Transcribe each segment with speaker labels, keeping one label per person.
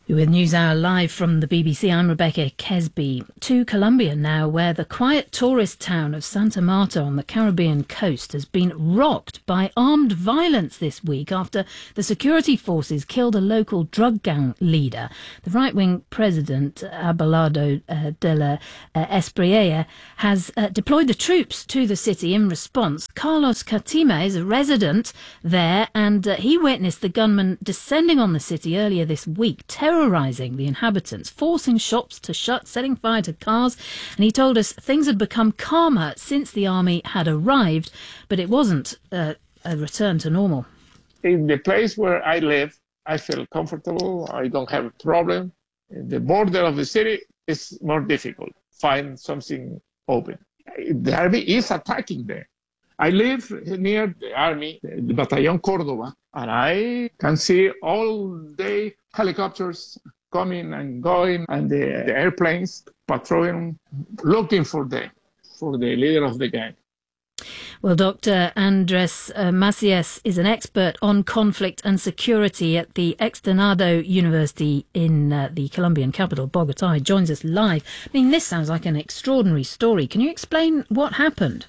Speaker 1: With NewsHour live from the BBC, I'm Rebecca Kesby. To Colombia now, where the quiet tourist town of Santa Marta on the Caribbean coast has been rocked by armed violence this week after the security forces killed a local drug gang leader. The right-wing president, Abelardo de la Espriella, has deployed the troops to the city in response. Carlos Catima is a resident there, and he witnessed the gunman descending on the city earlier this week, terrorising the inhabitants, forcing shops to shut, setting fire to cars. And he told us things had become calmer since the army had arrived, but it wasn't a return to normal.
Speaker 2: In the place where I live, I feel comfortable. I don't have a problem. The border of the city is more difficult. Find something open. The army is attacking there. I live near the army, the Battalion Córdoba, and I can see all day helicopters coming and going, and the airplanes patrolling, looking for the leader of the gang.
Speaker 1: Well, Dr. Andres Macias is an expert on conflict and security at the Externado University in the Colombian capital, Bogotá. He joins us live. I mean, this sounds like an extraordinary story. Can you explain what happened?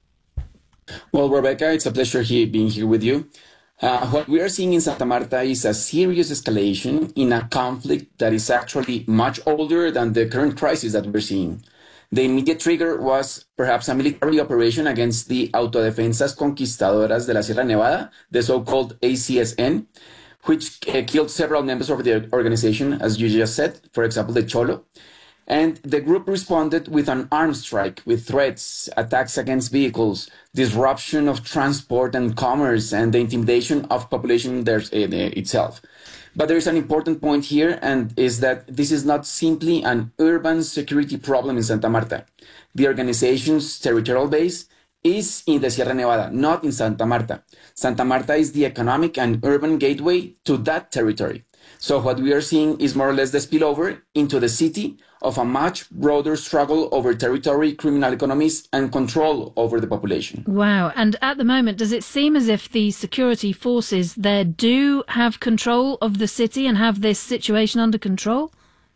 Speaker 3: Well, Rebecca, it's a pleasure being here with you. What we are seeing in Santa Marta is a serious escalation in a conflict that is actually much older than the current crisis that we're seeing. The immediate trigger was perhaps a military operation against the Autodefensas Conquistadoras de la Sierra Nevada, the so-called ACSN, which killed several members of the organization, as you just said, for example, the Cholo. And the group responded with an armed strike, with threats, attacks against vehicles, disruption of transport and commerce, and the intimidation of population itself. But there is an important point here, and is that this is not simply an urban security problem in Santa Marta. The organization's territorial base is in the Sierra Nevada, not in Santa Marta. Santa Marta is the economic and urban gateway to that territory. So what we are seeing is more or less the spillover into the city of a much broader struggle over territory, criminal economies, and control over the population.
Speaker 1: Wow. And at the moment, does it seem as if the security forces there do have control of the city and have this situation under control?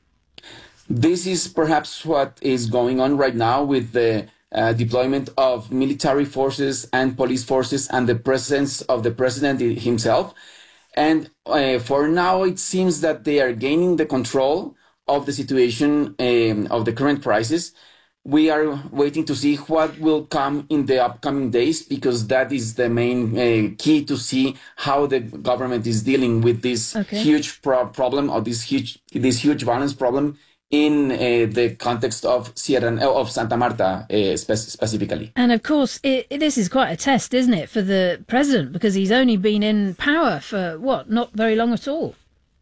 Speaker 3: This is perhaps what is going on right now with the deployment of military forces and police forces and the presence of the president himself. And for now, it seems that they are gaining the control of the situation of the current crisis. We are waiting to see what will come in the upcoming days, because that is the main key to see how the government is dealing with this huge problem, or this huge violence problem in the context of Santa Marta specifically.
Speaker 1: And of course, this is quite a test, isn't it, for the president, because he's only been in power for, not very long at all.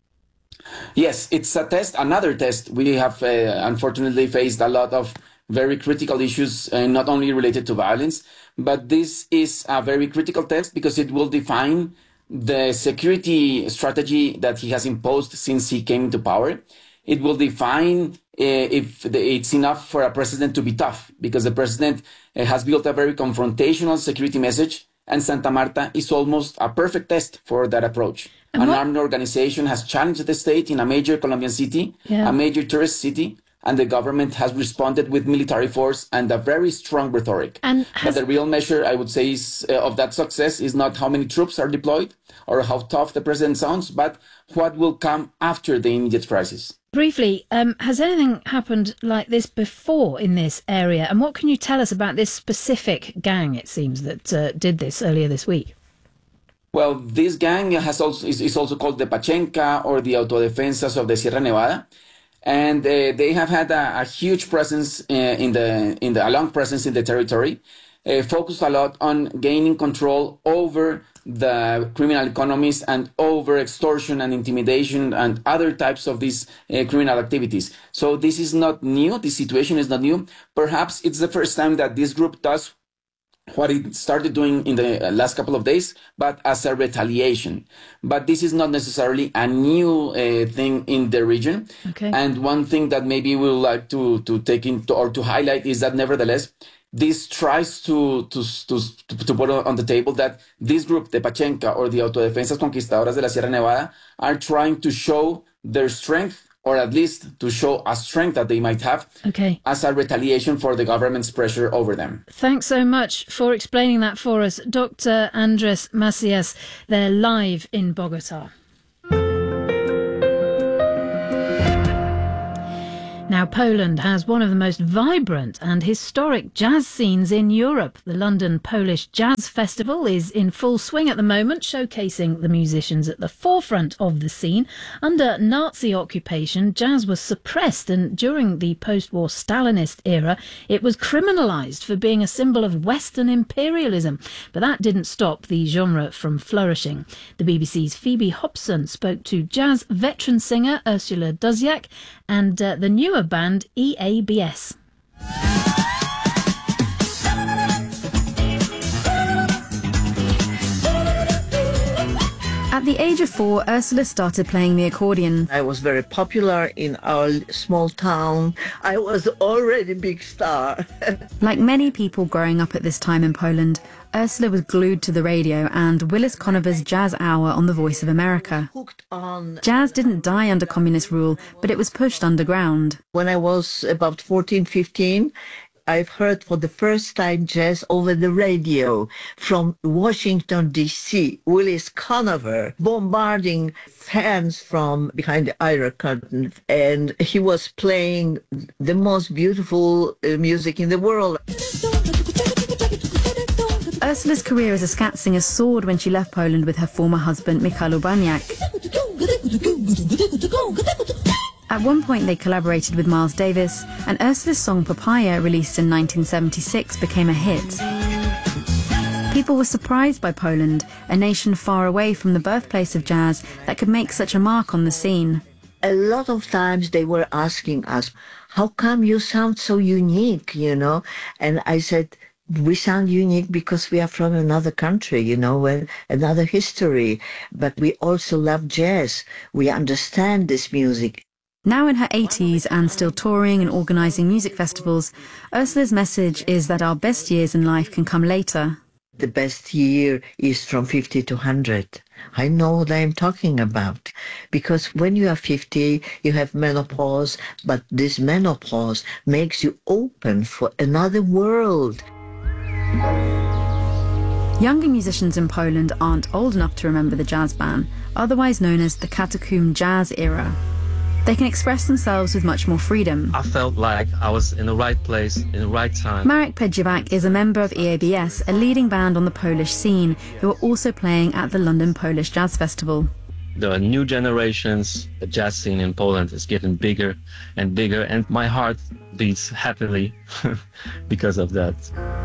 Speaker 3: Yes, it's a test, another test. We have unfortunately faced a lot of very critical issues, not only related to violence, but this is a very critical test because it will define the security strategy that he has imposed since he came to power. It will define if it's enough for a president to be tough, because the president has built a very confrontational security message, and Santa Marta is almost a perfect test for that approach. An armed organization has challenged the state in a major Colombian city, a major tourist city, and the government has responded with military force and a very strong rhetoric. But the real measure, I would say, is, of that success is not how many troops are deployed or how tough the president sounds, but what will come after the immediate crisis.
Speaker 1: Briefly, has anything happened like this before in this area? And what can you tell us about this specific gang, it seems, that did this earlier this week?
Speaker 3: Well, this gang is also called the Pachenca, or the Autodefensas of the Sierra Nevada. And they have had a huge presence a long presence in the territory, focused a lot on gaining control over the criminal economies and over extortion and intimidation and other types of these criminal activities. So this is not new. This situation is not new. Perhaps it's the first time that this group does what it started doing in the last couple of days, but as a retaliation. But this is not necessarily a new thing in the region.
Speaker 1: Okay.
Speaker 3: And one thing that maybe we would like to take into or to highlight is that nevertheless, this tries to put on the table that this group, the Pachenca or the Autodefensas Conquistadoras de la Sierra Nevada, are trying to show their strength, or at least to show a strength that they might have as a retaliation for the government's pressure over them.
Speaker 1: Thanks so much for explaining that for us. Dr. Andres Macias, they're live in Bogota. Now, Poland has one of the most vibrant and historic jazz scenes in Europe. The London Polish Jazz Festival is in full swing at the moment, showcasing the musicians at the forefront of the scene. Under Nazi occupation, jazz was suppressed, and during the post-war Stalinist era, it was criminalised for being a symbol of Western imperialism. But that didn't stop the genre from flourishing. The BBC's Phoebe Hobson spoke to jazz veteran singer Ursula Duziak and the newer band EABS.
Speaker 4: At the age of 4, Ursula started playing the accordion.
Speaker 5: I was very popular in our small town. I was already a big star.
Speaker 4: Like many people growing up at this time in Poland, Ursula was glued to the radio and Willis Conover's Jazz Hour on the Voice of America. Jazz didn't die under communist rule, but it was pushed underground.
Speaker 5: When I was about 14, 15, I've heard for the first time jazz over the radio from Washington, D.C., Willis Conover bombarding fans from behind the Iron Curtain, and he was playing the most beautiful music in the world.
Speaker 4: Ursula's career as a scat singer soared when she left Poland with her former husband, Michał Urbaniak. At one point they collaborated with Miles Davis, and Ursula's song Papaya, released in 1976, became a hit. People were surprised by Poland, a nation far away from the birthplace of jazz, that could make such a mark on the scene.
Speaker 5: A lot of times they were asking us, how come you sound so unique, you know? And I said, we sound unique because we are from another country, you know, and another history. But we also love jazz. We understand this music.
Speaker 4: Now in her 80s and still touring and organising music festivals, Ursula's message is that our best years in life can come later.
Speaker 5: The best year is from 50 to 100. I know what I'm talking about. Because when you are 50, you have menopause, but this menopause makes you open for another world.
Speaker 4: Younger musicians in Poland aren't old enough to remember the jazz ban, otherwise known as the Catacomb Jazz era. They can express themselves with much more freedom.
Speaker 6: I felt like I was in the right place, in the right time.
Speaker 4: Marek Pedziewak is a member of EABS, a leading band on the Polish scene, who are also playing at the London Polish Jazz Festival.
Speaker 6: The new generations, the jazz scene in Poland is getting bigger and bigger, and my heart beats happily because of that.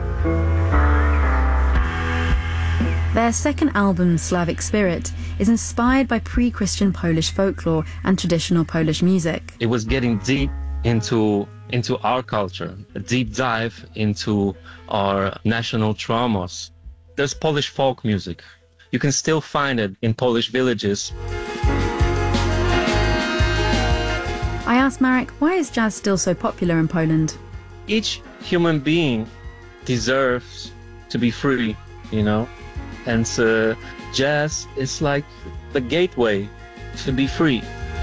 Speaker 4: Their second album, Slavic Spirit, is inspired by pre-Christian Polish folklore and traditional Polish music.
Speaker 6: It was getting deep into our culture, a deep dive into our national traumas. There's Polish folk music. You can still find it in Polish villages.
Speaker 4: I asked Marek, why is jazz still so popular in Poland?
Speaker 6: Each human being deserves to be free, you know? And jazz is like the gateway to be free.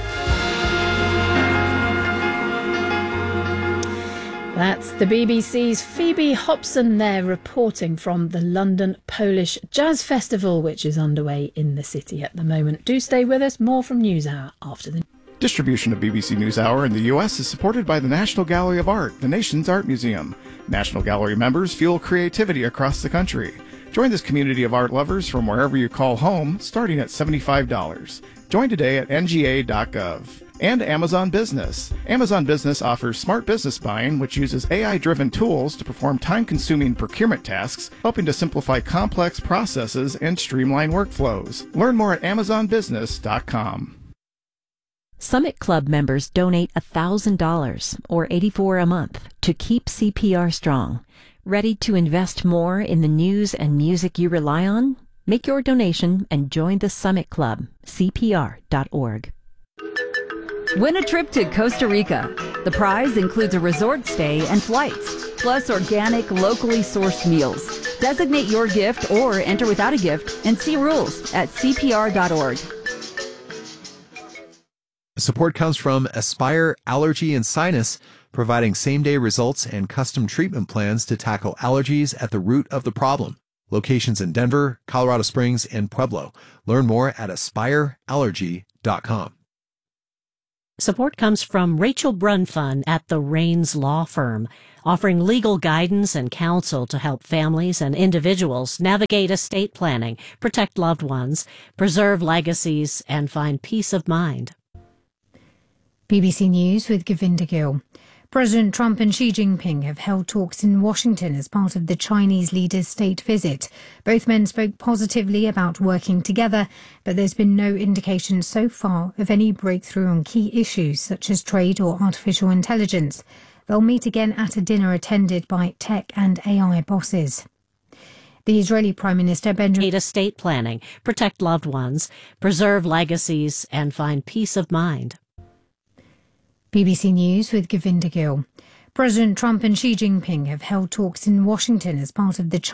Speaker 1: That's the BBC's Phoebe Hobson there, reporting from the London Polish Jazz Festival, which is underway in the city at the moment. Do stay with us. More from NewsHour after the...
Speaker 7: Distribution of BBC NewsHour in the U.S. is supported by the National Gallery of Art, the nation's art museum. National Gallery members fuel creativity across the country. Join this community of art lovers from wherever you call home, starting at $75. Join today at nga.gov. And Amazon Business. Amazon Business offers smart business buying, which uses AI-driven tools to perform time-consuming procurement tasks, helping to simplify complex processes and streamline workflows. Learn more at amazonbusiness.com.
Speaker 8: Summit Club members donate $1,000, or $84 a month, to keep CPR strong. Ready to invest more in the news and music you rely on? Make your donation and join the Summit Club, CPR.org.
Speaker 9: Win a trip to Costa Rica. The prize includes a resort stay and flights, plus organic, locally sourced meals. Designate your gift or enter without a gift and see rules at CPR.org.
Speaker 10: Support comes from Aspire Allergy and Sinus, providing same-day results and custom treatment plans to tackle allergies at the root of the problem. Locations in Denver, Colorado Springs, and Pueblo. Learn more at aspireallergy.com.
Speaker 11: Support comes from Rachel Brunfun at the Rains Law Firm, offering legal guidance and counsel to help families and individuals navigate estate planning, protect loved ones, preserve legacies, and find peace of mind.
Speaker 12: BBC News with Govinda Gill. President Trump and Xi Jinping have held talks in Washington as part of the Chinese leader's state visit. Both men spoke positively about working together, but there's been no indication so far of any breakthrough on key issues such as trade or artificial intelligence. They'll meet again at a dinner attended by tech and AI bosses. The Israeli Prime Minister Benjamin
Speaker 11: estate planning, protect loved ones, preserve legacies, and find peace of mind.
Speaker 12: BBC News with Govinda Gill. President Trump and Xi Jinping have held talks in Washington as part of the